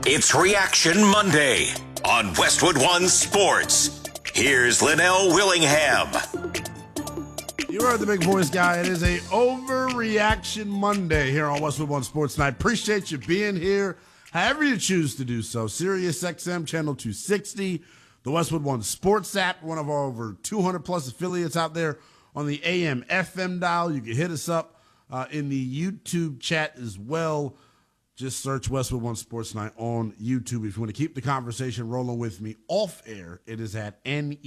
It's Reaction Monday on Westwood One Sports. Here's Linnell Willingham. You heard the big voice guy. It is a Overreaction Monday here on Westwood One Sports, and I appreciate you being here, however you choose to do so. Sirius XM Channel 260, the Westwood One Sports app, one of our over 200-plus affiliates out there on the AM, FM dial. You can hit us up in the YouTube chat as well. Just search Westwood One Sports Night on YouTube. If you want to keep the conversation rolling with me off air, it is at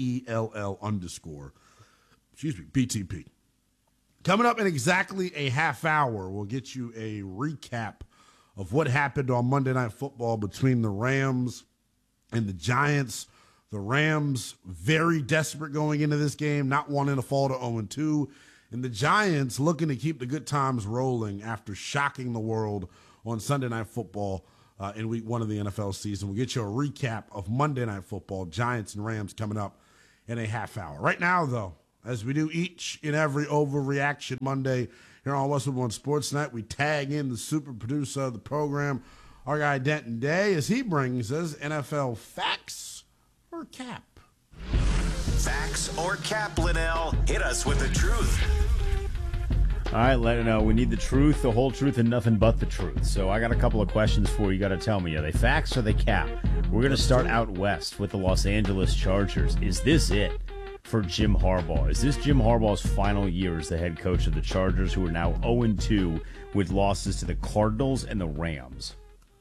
NELL_BTP. Coming up in exactly a half hour, we'll get you a recap of what happened on Monday Night Football between the Rams and the Giants. The Rams very desperate going into this game, not wanting to fall to 0-2. And the Giants looking to keep the good times rolling after shocking the world on Sunday Night Football in week 1 of the NFL season. We'll get you a recap of Monday Night Football, Giants and Rams, coming up in a half hour. Right now, though, as we do each and every Overreaction Monday here on Westwood One Sports Night, we tag in the super producer of the program, our guy Denton Day, as he brings us NFL facts or cap. Facts or cap, Linnell? Hit us with the truth. All right, let it know. We need the truth, the whole truth, and nothing but the truth. So I got a couple of questions for you. You got to tell me, are they facts or they cap? We're going to start out west with the Los Angeles Chargers. Is this it for Jim Harbaugh? Is this Jim Harbaugh's final year as the head coach of the Chargers, who are now 0-2 with losses to the Cardinals and the Rams?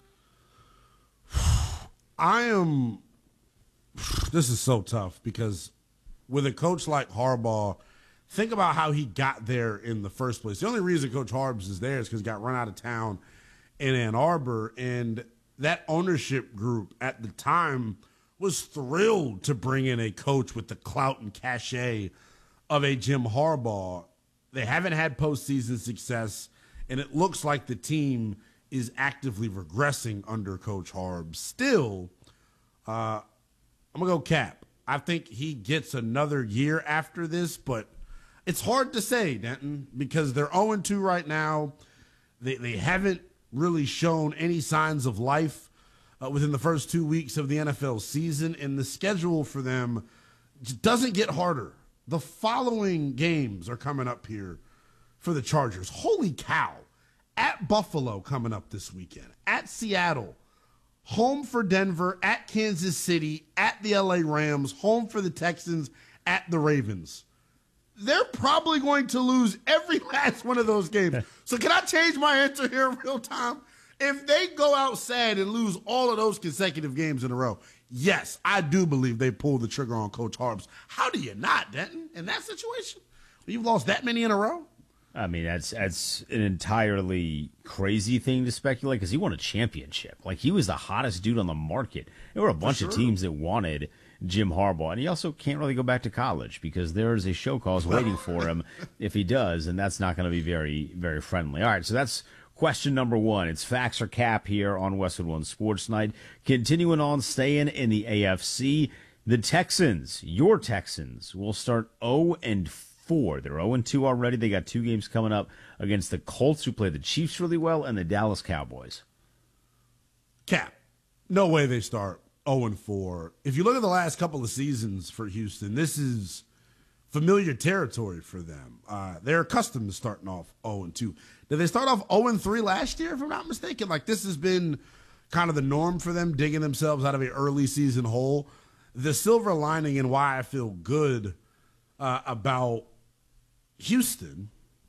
This is so tough because with a coach like Harbaugh, think about how he got there in the first place. The only reason Coach Harbs is there is because he got run out of town in Ann Arbor, and that ownership group at the time was thrilled to bring in a coach with the clout and cachet of a Jim Harbaugh. They haven't had postseason success, and it looks like the team is actively regressing under Coach Harbs. Still, I'm going to go cap. I think he gets another year after this, but it's hard to say, Denton, because they're 0-2 right now. They haven't really shown any signs of life within the first 2 weeks of the NFL season, and the schedule for them doesn't get harder. The following games are coming up here for the Chargers. Holy cow. At Buffalo coming up this weekend. At Seattle. Home for Denver. At Kansas City. At the LA Rams. Home for the Texans. At the Ravens. They're probably going to lose every last one of those games. So can I change my answer here in real time? If they go out sad and lose all of those consecutive games in a row, yes, I do believe they pull the trigger on Coach Harbs. How do you not, Denton, in that situation? You've lost that many in a row? I mean, that's an entirely crazy thing to speculate because he won a championship. Like, he was the hottest dude on the market. There were a bunch of teams that wanted Jim Harbaugh, and he also can't really go back to college because there's a show cause waiting for him if he does, and that's not going to be very, very friendly. All right, so that's question number one. It's facts or cap here on Westwood One Sports Night. Continuing on, staying in the AFC, the Texans, your Texans, will start 0-4. They're 0-2 already. They got 2 games coming up against the Colts, who play the Chiefs really well, and the Dallas Cowboys. Cap. No way they start 0-4. If you look at the last couple of seasons for Houston, this is familiar territory for them. They're accustomed to starting off 0-2. Did they start off 0-3 last year, if I'm not mistaken? Like, this has been kind of the norm for them, digging themselves out of an early season hole. The silver lining and why I feel good about Houston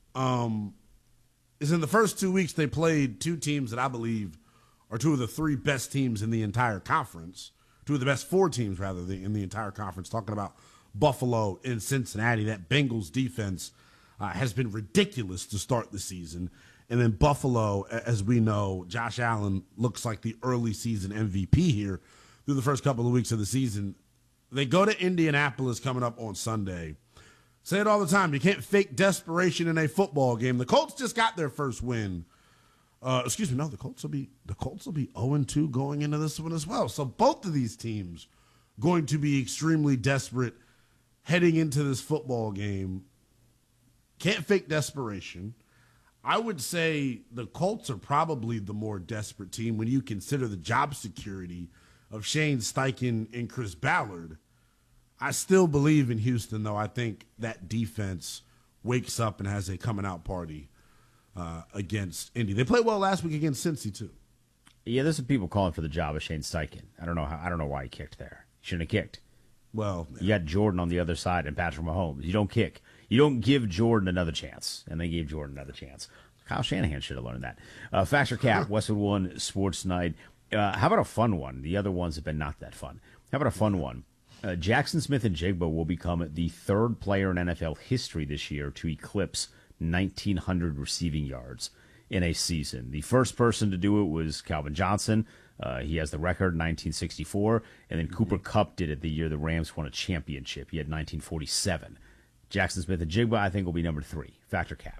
is in the first 2 weeks they played 2 teams that I believe are 2 of the 3 best teams in the entire conference, 2 of the best 4 teams, rather, in the entire conference, talking about Buffalo and Cincinnati. That Bengals defense has been ridiculous to start the season. And then Buffalo, as we know, Josh Allen looks like the early season MVP here through the first couple of weeks of the season. They go to Indianapolis coming up on Sunday. Say it all the time. You can't fake desperation in a football game. The Colts just got their first win. The Colts will be 0-2 going into this one as well. So both of these teams going to be extremely desperate heading into this football game. Can't fake desperation. I would say the Colts are probably the more desperate team when you consider the job security of Shane Steichen and Chris Ballard. I still believe in Houston, though. I think that defense wakes up and has a coming out party against Indy. They played well last week against Cincy, too. Yeah, there's some people calling for the job of Shane Steichen. I don't know why he kicked there. He shouldn't have kicked. Well, you got Jordan on the other side and Patrick Mahomes. You don't kick. You don't give Jordan another chance. And they gave Jordan another chance. Kyle Shanahan should have learned that. Factor Cap, Westwood One Sports Night. How about a fun one? The other ones have been not that fun. How about a fun one? Jackson Smith-Njigba will become the third player in NFL history this year to eclipse 1,900 receiving yards in a season. The first person to do it was Calvin Johnson. He has the record, 1964. And then Cooper Kupp did it the year the Rams won a championship. He had 1947. Jackson Smith-Njigba, I think, will be number 3. Factor Cap.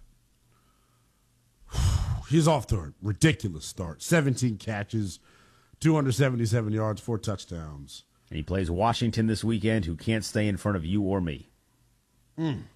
He's off to a ridiculous start. 17 catches, 277 yards, 4 touchdowns. And he plays Washington this weekend, who can't stay in front of you or me. Man,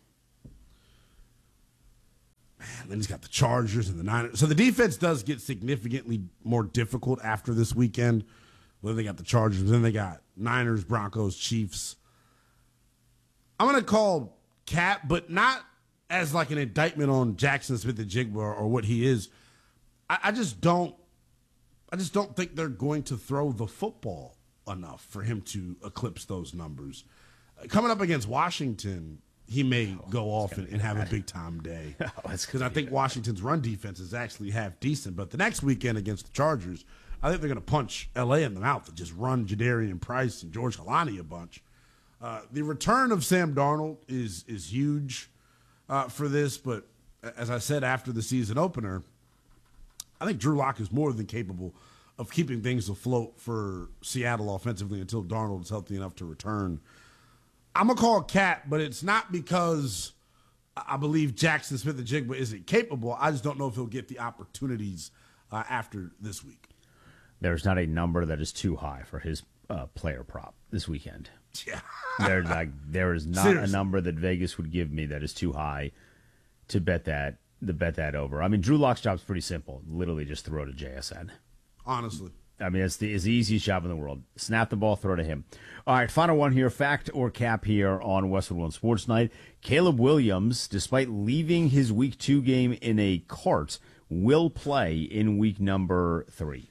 then he's got the Chargers and the Niners. So the defense does get significantly more difficult after this weekend. Well, they got the Chargers, then they got Niners, Broncos, Chiefs. I'm going to call Cap, but not as like an indictment on Jackson Smith-Njigba or what he is. I just don't think they're going to throw the football enough for him to eclipse those numbers. Coming up against Washington, he may go off and have a big-time day. Because I think Washington's run defense is actually half decent. But the next weekend against the Chargers, I think they're going to punch L.A. in the mouth and just run Jadarian Price and George Kalani a bunch. The return of Sam Darnold is huge for this. But as I said after the season opener, I think Drew Lock is more than capable of keeping things afloat for Seattle offensively until Darnold is healthy enough to return. I'm going to call Cap, but it's not because I believe Jackson Smith-Njigba isn't capable. I just don't know if he'll get the opportunities after this week. There's not a number that is too high for his player prop this weekend. Yeah. There is not Seriously. A number that Vegas would give me that is too high to bet that over. I mean, Drew Lock's job is pretty simple. Literally just throw to JSN. Honestly. I mean, it's the easiest job in the world. Snap the ball, throw to him. All right, final one here. Fact or cap here on Westwood One Sports Night. Caleb Williams, despite leaving his Week 2 game in a cart, will play in week number 3.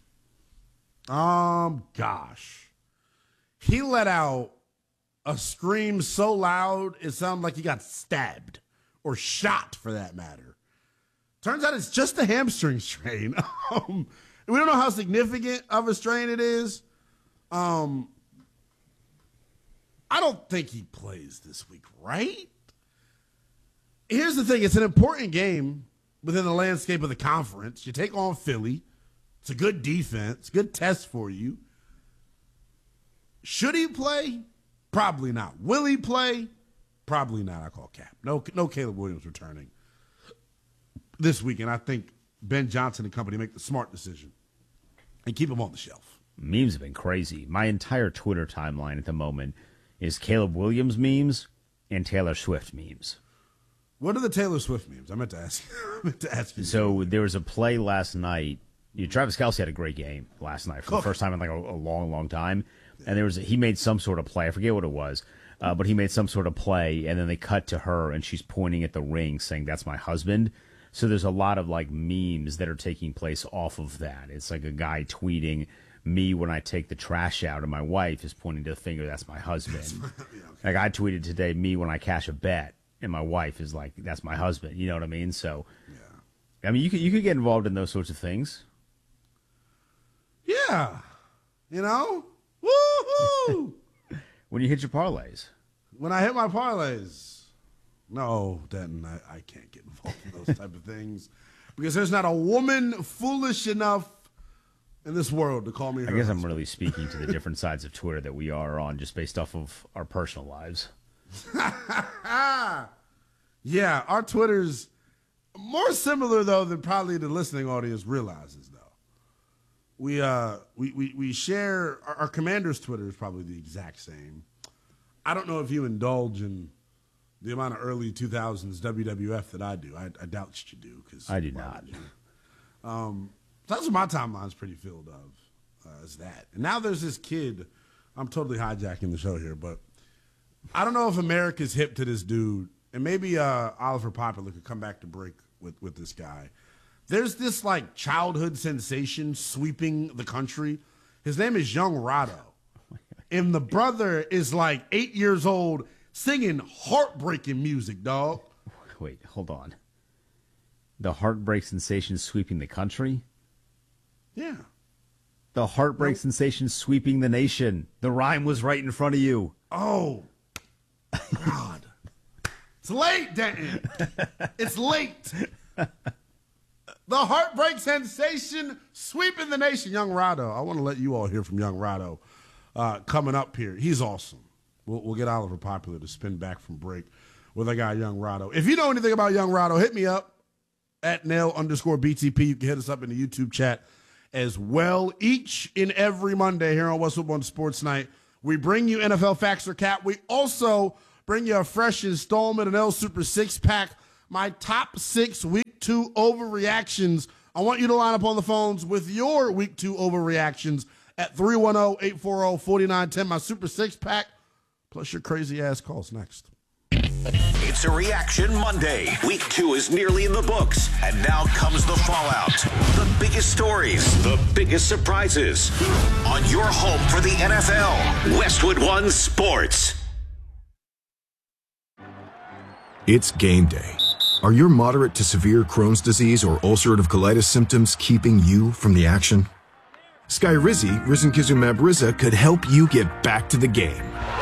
Gosh. He let out a scream so loud it sounded like he got stabbed or shot, for that matter. Turns out it's just a hamstring strain. We don't know how significant of a strain it is. I don't think he plays this week, right? Here's the thing. It's an important game within the landscape of the conference. You take on Philly. It's a good defense, good test for you. Should he play? Probably not. Will he play? Probably not. I call cap. No Caleb Williams returning this weekend. I think Ben Johnson and company make the smart decision and keep him on the shelf. Memes have been crazy. My entire Twitter timeline at the moment is Caleb Williams memes and Taylor Swift memes. What are the Taylor Swift memes? I meant to ask you. So there was a play last night. Travis Kelce had a great game last night for the first time in like a long, long time. And he made some sort of play. I forget what it was. But he made some sort of play, and then they cut to her, and she's pointing at the ring saying, "That's my husband." So there's a lot of like memes that are taking place off of that. It's like a guy tweeting me when I take the trash out, and my wife is pointing to the finger, "That's my husband." Yeah, okay. Like I tweeted today, me when I cash a bet, and my wife is like, "That's my husband." You know what I mean? So, yeah. I mean, you could get involved in those sorts of things. Yeah, woohoo! When you hit your parlays. When I hit my parlays. No, Denton, I can't get involved in those type of things because there's not a woman foolish enough in this world to call me her husband. I'm really speaking to the different sides of Twitter that we are on just based off of our personal lives. Yeah, our Twitter's more similar, though, than probably the listening audience realizes, though. We share our commander's Twitter is probably the exact same. I don't know if you indulge in the amount of early 2000s WWF that I do. I doubt that you do. Cause I do not. That's what my timeline's pretty filled of, is that. And now there's this kid. I'm totally hijacking the show here, but I don't know if America's hip to this dude. And maybe Oliver Popular could come back to break with this guy. There's this, like, childhood sensation sweeping the country. His name is Young Rado. And the brother is, like, 8 years old singing heartbreaking music, dog. Wait, hold on. The heartbreak sensation sweeping the country? Yeah. The heartbreak sensation sweeping the nation. The rhyme was right in front of you. Oh, God. It's late, Denton. It's late. The heartbreak sensation sweeping the nation. Young Rado. I want to let you all hear from Young Rado coming up here. He's awesome. We'll get Oliver Popular to spin back from break with our guy Young Rado. If you know anything about Young Rado, hit me up at @Nail_BTP. You can hit us up in the YouTube chat as well. Each and every Monday here on Westwood One Sports Night, we bring you NFL Facts or Cap. We also bring you a fresh installment of L Super 6-Pack, my top 6 Week 2 overreactions. I want you to line up on the phones with your Week 2 overreactions at 310-840-4910. My Super 6-Pack, plus your crazy-ass calls next. It's a Reaction Monday. Week 2 is nearly in the books, and now comes the fallout. The biggest stories, the biggest surprises. On your home for the NFL, Westwood One Sports. It's game day. Are your moderate to severe Crohn's disease or ulcerative colitis symptoms keeping you from the action? Skyrizi, risankizumab Riza, could help you get back to the game.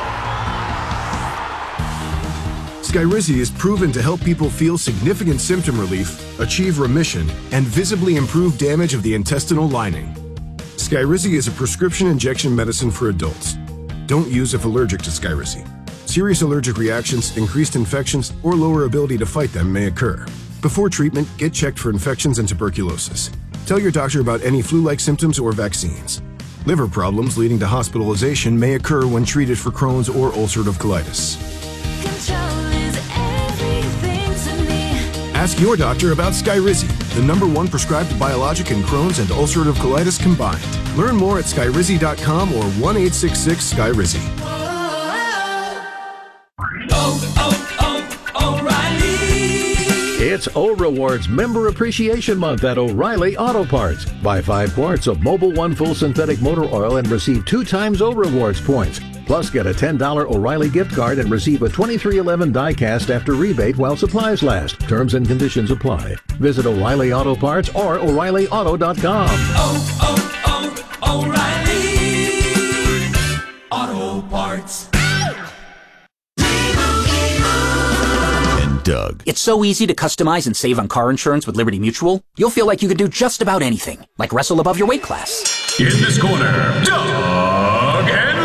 Skyrizi is proven to help people feel significant symptom relief, achieve remission, and visibly improve damage of the intestinal lining. Skyrizi is a prescription injection medicine for adults. Don't use if allergic to Skyrizi. Serious allergic reactions, increased infections, or lower ability to fight them may occur. Before treatment, get checked for infections and tuberculosis. Tell your doctor about any flu-like symptoms or vaccines. Liver problems leading to hospitalization may occur when treated for Crohn's or ulcerative colitis. Ask your doctor about Skyrizi, the #1 prescribed biologic in Crohn's and ulcerative colitis combined. Learn more at skyrizi.com or 1-866-SKYRIZI. O'Reilly. It's O-Rewards Member Appreciation Month at O'Reilly Auto Parts. Buy 5 quarts of Mobil 1 Full Synthetic Motor Oil and receive 2 times O-Rewards points. Plus, get a $10 O'Reilly gift card and receive a 2311 die-cast after rebate while supplies last. Terms and conditions apply. Visit O'Reilly Auto Parts or O'ReillyAuto.com. O'Reilly Auto Parts. And Doug. It's so easy to customize and save on car insurance with Liberty Mutual. You'll feel like you could do just about anything, like wrestle above your weight class. In this corner, Doug and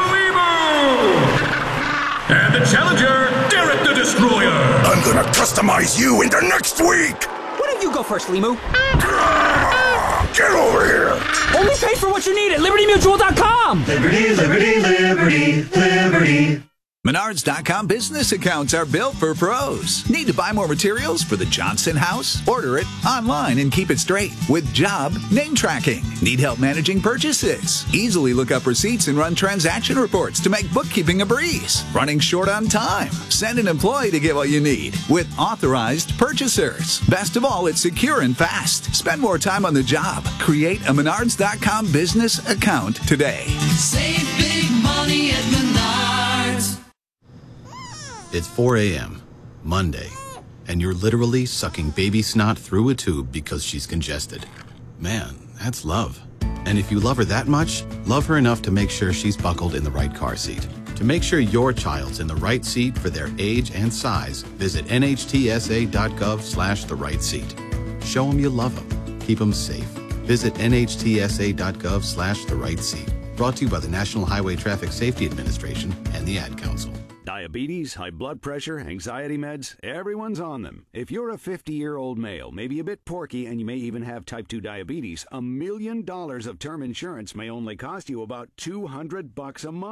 and the challenger, Derek the Destroyer. I'm gonna customize you into next week. Why don't you go first, Limu? Get over here. Only pay for what you need at LibertyMutual.com. Liberty, liberty, liberty, liberty. Menards.com business accounts are built for pros. Need to buy more materials for the Johnson house? Order it online and keep it straight with job name tracking. Need help managing purchases? Easily look up receipts and run transaction reports to make bookkeeping a breeze. Running short on time? Send an employee to get what you need with authorized purchasers. Best of all, it's secure and fast. Spend more time on the job. Create a Menards.com business account today. Save big money at Menards. It's 4 a.m., Monday, and you're literally sucking baby snot through a tube because she's congested. Man, that's love. And if you love her that much, love her enough to make sure she's buckled in the right car seat. To make sure your child's in the right seat for their age and size, visit nhtsa.gov/the right seat. Show them you love them. Keep them safe. Visit nhtsa.gov/the right seat. Brought to you by the National Highway Traffic Safety Administration and the Ad Council. Diabetes, high blood pressure, anxiety meds, everyone's on them. If you're a 50-year-old male, maybe a bit porky, and you may even have type 2 diabetes, $1 million of term insurance may only cost you about $200 a month.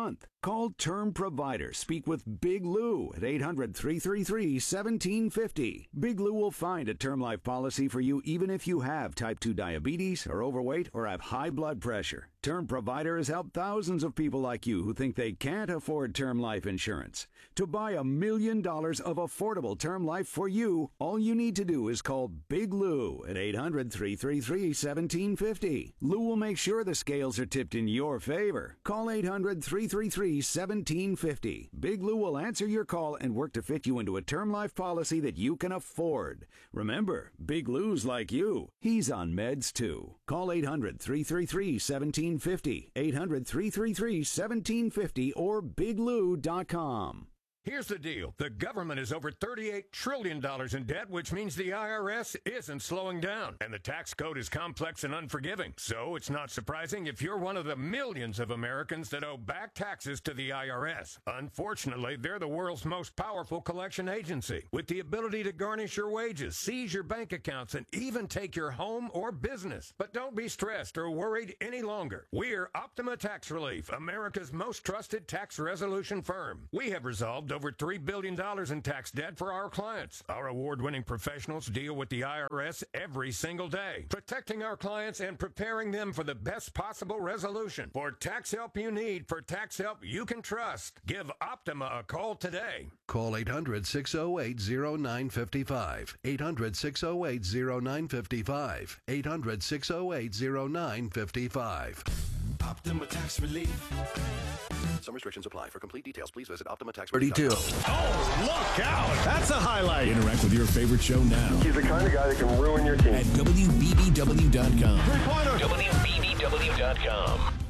Call Term Provider. Speak with Big Lou at 800-333-1750. Big Lou will find a term life policy for you even if you have type 2 diabetes, are overweight, or have high blood pressure. Term Provider has helped thousands of people like you who think they can't afford term life insurance. To buy $1 million of affordable term life for you, all you need to do is call Big Lou at 800-333-1750. Lou will make sure the scales are tipped in your favor. Call 800-333-1750. Big Lou will answer your call and work to fit you into a term life policy that you can afford. Remember, Big Lou's like you. He's on meds too. Call 800-333-1750. 800-333-1750 or biglou.com. Here's the deal. The government is over $38 trillion in debt, which means the IRS isn't slowing down. And the tax code is complex and unforgiving. So it's not surprising if you're one of the millions of Americans that owe back taxes to the IRS. Unfortunately, they're the world's most powerful collection agency, with the ability to garnish your wages, seize your bank accounts, and even take your home or business. But don't be stressed or worried any longer. We're Optima Tax Relief, America's most trusted tax resolution firm. We have resolved over $3 billion in tax debt for our clients. Our award-winning professionals deal with the IRS every single day, protecting our clients and preparing them for the best possible resolution. For tax help you need, for tax help you can trust, give Optima a call today. Call 800-608-0955. 800-608-0955. 800-608-0955. Optima Tax Relief. Some restrictions apply. For complete details, please visit OptimaTax. 32. Oh, look out! That's a highlight. Interact with your favorite show now. He's the kind of guy that can ruin your team. At WBBW.com. Three-pointer. WBBW.com.